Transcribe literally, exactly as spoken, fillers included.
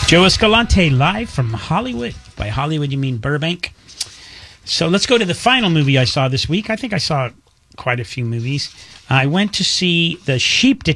Joe Escalante live from Hollywood. By Hollywood, you mean Burbank. So let's go to the final movie I saw this week. I think I saw quite a few movies. I went to see The Sheep